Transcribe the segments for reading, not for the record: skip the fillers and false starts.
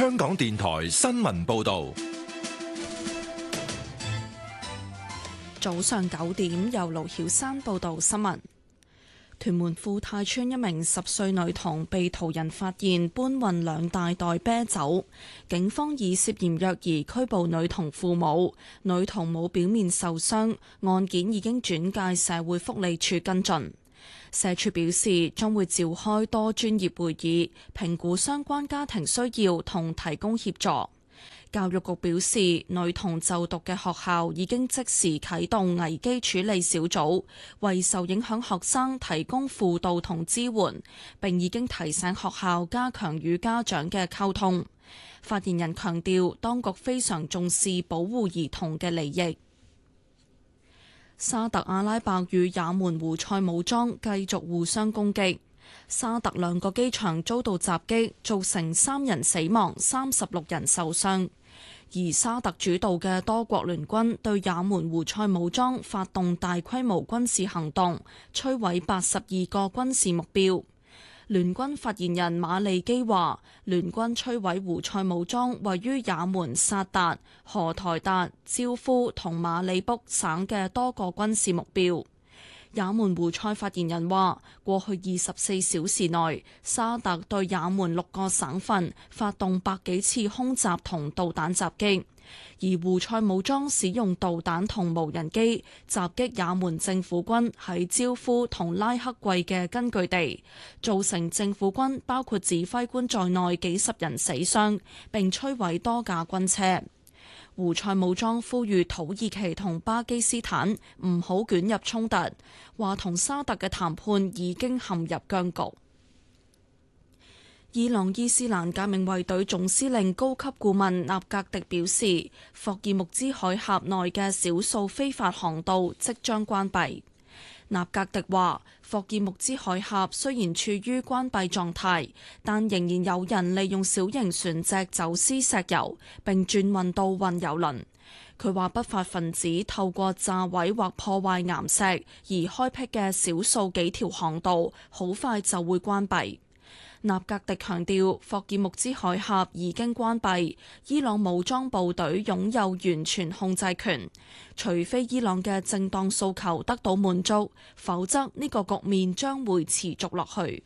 香港電台新聞報道。 早上9點，由盧曉珊報道新聞。屯門富泰邨一名10歲女童被途人發現搬運2大袋啤酒，警方以涉嫌虐兒拘捕女童父母，女童冇表面受傷，案件已經轉介社會福利署跟進。社署表示將會召開多專業會議，評估相關家庭需要同提供協助。教育局表示，女童就讀嘅學校已經即時啟動危機處理小組，為受影響學生提供輔導同支援，並已經提醒學校加強與家長嘅溝通。發言人強調，當局非常重視保護兒童嘅利益。沙特阿拉伯與也門胡塞武裝繼續互相攻擊，沙特2個機場遭到襲擊，造成3人死亡、36人受傷。而沙特主導嘅多國聯軍對也門胡塞武裝發動大規模軍事行動，摧毀82個軍事目標。聯軍發言人馬利基話，聯軍摧毀胡塞武裝位於也門薩達、荷台達、焦夫同馬里卜省嘅多個軍事目標。也門胡塞發言人話，過去24小時內，沙特對也門6個省份發動100幾次空襲同導彈襲擊，而胡塞武裝使用導彈同無人機襲擊也門政府軍喺焦夫同拉克季嘅根據地，造成政府軍包括指揮官在內幾十人死傷，並摧毀多架軍車。胡塞武裝呼籲土耳其同巴基斯坦唔好捲入衝突，話同沙特嘅談判已經陷入僵局。伊朗伊斯蘭革命衛隊總司令高級顧問納格迪表示，霍爾木茲海峽內嘅少數非法航道即將關閉。納格迪話，霍爾木茲海峽雖然處於關閉狀態，但仍然有人利用小型船隻走私石油，並轉運到運油輪。佢話，不法分子透過炸毀或破壞岩石而開闢嘅少數幾條航道，好快就會關閉。納格迪強調，霍爾木茲海峽已經關閉，伊朗武裝部隊擁有完全控制權，除非伊朗嘅正當訴求得到滿足，否則呢個局面將會持續落去。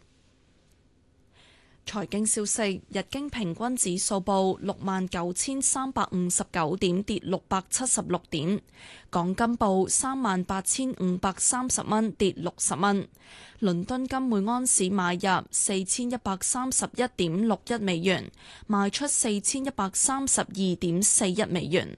財經消息，日經平均指數報69,359點，跌676點；港金報38,530蚊，跌60蚊；倫敦金每安士買入4131.61美元，賣出4132.41美元。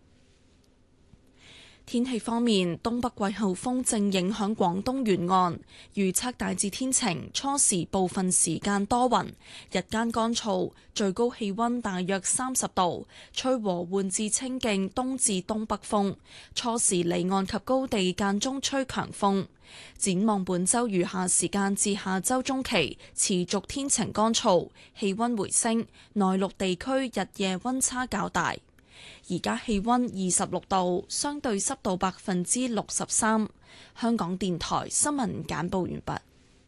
天氣方面，東北季候風正影響廣東沿岸，預測大致天晴，初時部分時間多雲，日間乾燥，最高氣溫大約30度，吹和緩至清勁東至東北風，初時離岸及高地間中吹強風。展望本週餘下時間至下週中期，持續天晴乾燥，氣溫回升，內陸地區日夜溫差較大。而家氣溫26度，相對濕度63%。香港電台新聞簡報完畢。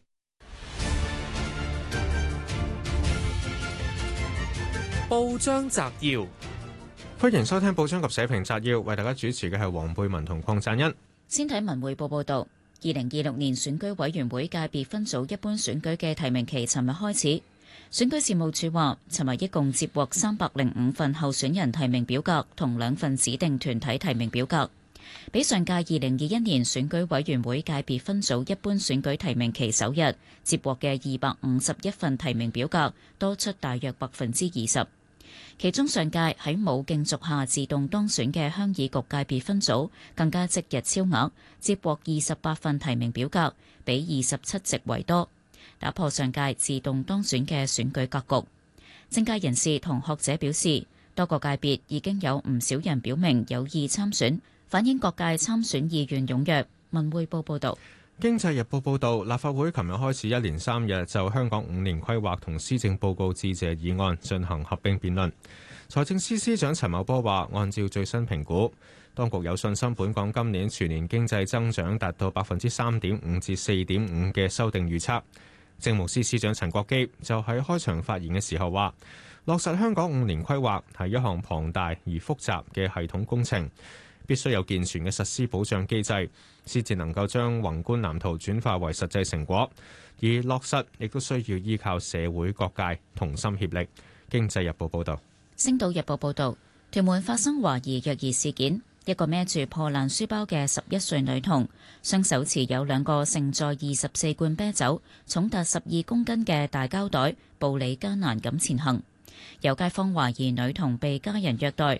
報章摘要，歡迎收聽報章及社評摘要，為大家主持嘅係黃貝文同鄺贊恩。 先睇文匯報報道，2026年選舉委員會界別分組一般選舉嘅提名期尋日開始。選舉事務處話，尋日一共接獲305份候選人提名表格同2份指定團體提名表格，比上屆2021年選舉委員會界別分組一般選舉提名期首日接獲嘅251份提名表格多出大約20%。其中上屆喺冇競逐下自動當選嘅鄉議局界別分組更加即日超額，接獲28份提名表格，比27席為多，打破上屆自動當選嘅選舉格局。政界人士同學者表示，多個界別已經有唔少人表明有意參選，反映各界參選意願踴躍。文匯報報道。 經濟日報報導，立法會琴日開始一連3日就香港5年規劃同施政報告致謝議案進行合併辯論。財政司司長陳茂波話，按照最新評估，當局有信心本港今年全年經濟增長達到3.5%至4.5%嘅修訂預測。政務司司長陳國基就喺開場發言嘅時候話， 落實香港5年規劃係一項龐大而複雜嘅系統工程，必須有健全嘅實施保障機制，先至能夠將宏觀藍圖轉化為實際成果。而落實亦都需要依靠社會各界同心協力。經濟日報報導。 星島日報報導，屯門發生懷疑虐兒事件，一個孭住破爛書包嘅11歲女童，雙手持有2個盛載24罐啤酒、重達12公斤嘅大膠袋，步履艱難咁前行。有街坊懷疑女童被家人虐待，